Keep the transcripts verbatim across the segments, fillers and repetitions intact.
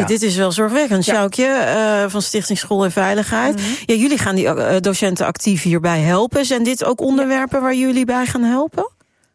ja. dit is wel zorgwekkend. Ja. Sjoukje, uh, van Stichting School en Veiligheid. Mm-hmm. Ja, jullie gaan die uh, docenten actief hierbij helpen. Zijn dit ook onderwerpen waar jullie bij gaan helpen?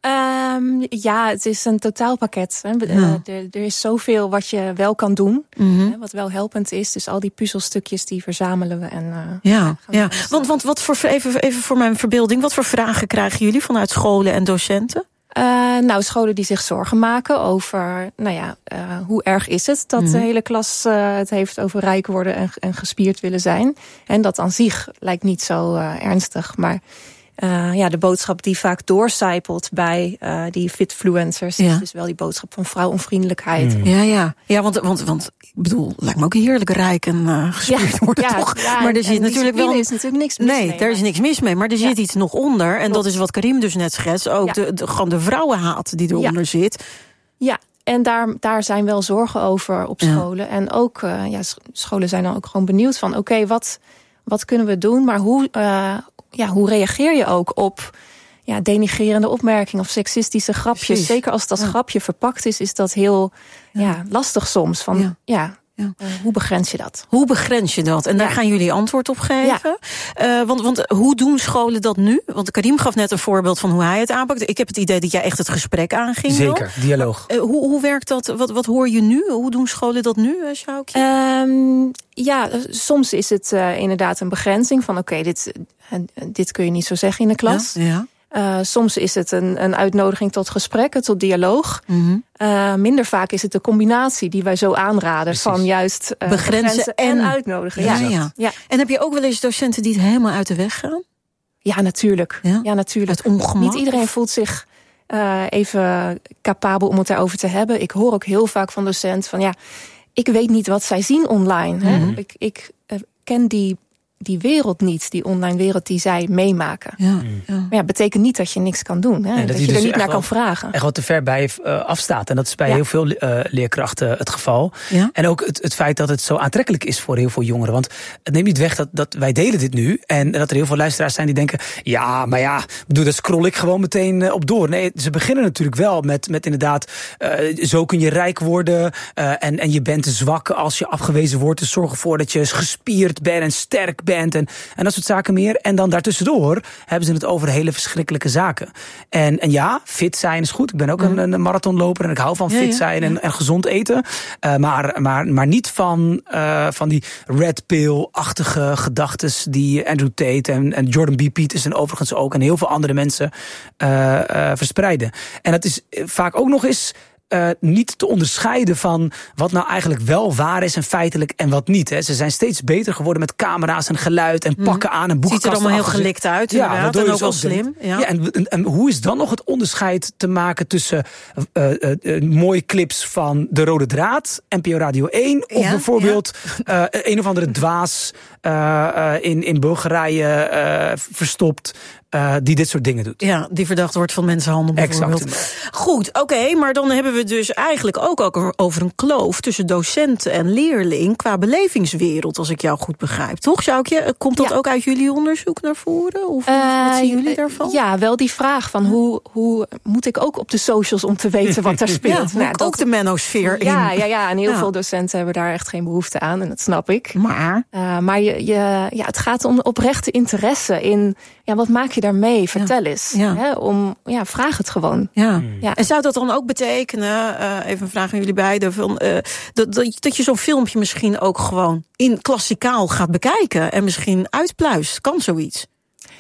Um, ja, het is een totaalpakket. Hè. Ja. Uh, er, er is zoveel wat je wel kan doen, mm-hmm. hè, wat wel helpend is. Dus al die puzzelstukjes die verzamelen we. En, uh, ja, ja. Want, want wat voor, even, even voor mijn verbeelding, wat voor vragen krijgen jullie vanuit scholen en docenten? Uh, nou, scholen die zich zorgen maken over, nou ja, uh, hoe erg is het dat mm-hmm. de hele klas uh, het heeft over rijk worden en, en gespierd willen zijn. En dat aan zich lijkt niet zo uh, ernstig, maar Uh, ja, de boodschap die vaak doorcijpelt bij uh, die fitfluencers ja. is dus wel die boodschap van vrouwonvriendelijkheid. Mm. Ja, ja, ja, want, want, want ik bedoel, lijkt me ook heerlijk rijk en uh, gespierd ja, worden, ja, toch? Ja, maar er zit natuurlijk wel is natuurlijk niks mis nee, mee. daar is niks mis mee, maar er ja. zit iets nog onder. En Klopt. dat is wat Karim dus net schetst, ook ja. de, de, gewoon de vrouwenhaat die eronder ja. zit. Ja. En daar, daar zijn wel zorgen over op scholen. Ja. En ook, uh, ja, scholen zijn dan ook gewoon benieuwd van, oké, okay, wat, wat kunnen we doen? Maar hoe, uh, ja, hoe reageer je ook op ja, denigrerende opmerkingen of seksistische grapjes? Precies. Zeker als dat ja. grapje verpakt is, is dat heel ja. Ja, lastig soms. Van, ja. Ja, ja. Uh, hoe begrens je dat? Hoe begrens je dat? En daar ja. gaan jullie antwoord op geven. Ja. Uh, want, want hoe doen scholen dat nu? Want Karim gaf net een voorbeeld van hoe hij het aanpakt. Ik heb het idee dat jij echt het gesprek aanging. Zeker, dan. dialoog. Uh, hoe, hoe werkt dat? Wat, wat hoor je nu? Hoe doen scholen dat nu, Sjoukje? Um, ja, soms is het uh, inderdaad een begrenzing van oké, okay, dit, uh, dit kun je niet zo zeggen in de klas. Ja, ja. Uh, soms is het een, een uitnodiging tot gesprekken, tot dialoog. Mm-hmm. Uh, minder vaak is het de combinatie die wij zo aanraden. Precies. Van juist uh, begrenzen, begrenzen en, en uitnodigen. Ja, ja. Ja. Ja. En heb je ook wel eens docenten die het helemaal uit de weg gaan? Ja, natuurlijk. Ja? Ja, natuurlijk. Het ongemak? Niet iedereen voelt zich uh, even capabel om het daarover te hebben. Ik hoor ook heel vaak van docenten van ja, ik weet niet wat zij zien online. Mm-hmm. Hè? Ik, ik uh, ken die die wereld niet, die online wereld die zij meemaken. Ja, ja. Maar ja, betekent niet dat je niks kan doen. Hè? Nee, dat, dat je, je dus er niet naar wel, kan vragen. Echt wat te ver bij uh, afstaat. En dat is bij ja. heel veel uh, leerkrachten het geval. Ja? En ook het, het feit dat het zo aantrekkelijk is voor heel veel jongeren. Want het neemt niet weg dat, dat wij delen dit nu. En dat er heel veel luisteraars zijn die denken, ja, maar ja, bedoel, daar scroll ik gewoon meteen uh, op door. Nee, ze beginnen natuurlijk wel met, met inderdaad, uh, zo kun je rijk worden. Uh, en, en je bent te zwak als je afgewezen wordt. Dus zorg ervoor dat je gespierd bent en sterk bent en, en dat soort zaken meer. En dan daartussendoor hebben ze het over hele verschrikkelijke zaken. En, en ja, fit zijn is goed. Ik ben ook mm. een, een marathonloper en ik hou van fit ja, ja, zijn en, ja. en gezond eten. Uh, maar, maar, maar niet van, uh, van die red pill-achtige gedachtes die Andrew Tate en, en Jordan B. Peterson overigens ook en heel veel andere mensen uh, uh, verspreiden. En dat is vaak ook nog eens Uh, niet te onderscheiden van wat nou eigenlijk wel waar is en feitelijk en wat niet. Hè. Ze zijn steeds beter geworden met camera's en geluid en pakken aan en boekenkasten. Ziet er allemaal heel gelikt uit, inderdaad. Ja, en ook wel slim. Ja. Ja, en, en, en hoe is dan nog het onderscheid te maken tussen uh, uh, uh, mooie clips van De Rode Draad, N P O Radio één, of ja, bijvoorbeeld ja. uh, een of andere dwaas uh, uh, in, in Bulgarije uh, verstopt, Uh, die dit soort dingen doet. Ja, die verdacht wordt van mensenhandel bijvoorbeeld. Exact. Goed, oké, okay, maar dan hebben we dus eigenlijk ook, ook over een kloof tussen docent en leerling qua belevingswereld, als ik jou goed begrijp. Toch, Sjoukje? Komt dat ja. ook uit jullie onderzoek naar voren? Of uh, wat zien jullie daarvan? Ja, wel die vraag van hoe, hoe moet ik ook op de socials om te weten wat er speelt? Ja, nou, dat, ook de manosfeer ja, in. Ja, ja, en heel ja. veel docenten hebben daar echt geen behoefte aan en dat snap ik. Maar, uh, maar je, je, ja, het gaat om oprechte interesse in, ja, wat maak je daarmee? Vertel ja. eens. Ja. Hè, om, ja, vraag het gewoon. Ja. Ja. En zou dat dan ook betekenen, uh, even een vraag aan jullie beiden, van, uh, dat, dat, dat je zo'n filmpje misschien ook gewoon in klassikaal gaat bekijken en misschien uitpluist? Kan zoiets?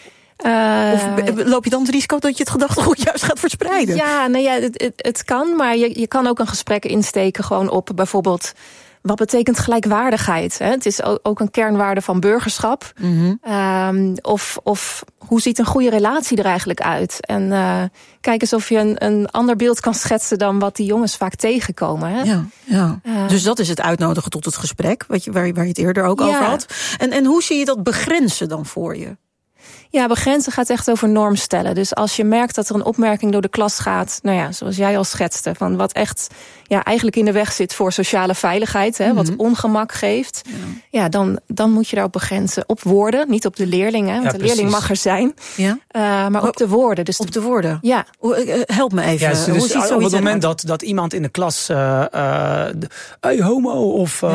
Uh, of loop je dan het risico dat je het gedachtegoed juist gaat verspreiden? Ja, nou ja, het, het, het kan, maar je, je kan ook een gesprek insteken gewoon op bijvoorbeeld, wat betekent gelijkwaardigheid? Hè? Het is ook een kernwaarde van burgerschap. Mm-hmm. Um, of, of hoe ziet een goede relatie er eigenlijk uit? En uh, kijk eens of je een, een ander beeld kan schetsen dan wat die jongens vaak tegenkomen. Hè? Ja, ja. Uh, dus dat is het uitnodigen tot het gesprek, wat je, waar, waar je het eerder ook ja. over had. En, en hoe zie je dat begrenzen dan voor je? Ja, begrenzen gaat echt over norm stellen. Dus als je merkt dat er een opmerking door de klas gaat, nou ja, zoals jij al schetste, van wat echt ja, eigenlijk in de weg zit voor sociale veiligheid, hè, mm-hmm. wat ongemak geeft, ja, ja dan, dan moet je daarop begrenzen. Op woorden, niet op de leerling, hè, want ja, de precies. leerling mag er zijn, ja. uh, maar op de woorden. Dus op de woorden? Ja. Help me even. Ja, dus, Hoe dus op het moment dat, dat iemand in de klas, uh, uh, hey homo, of uh,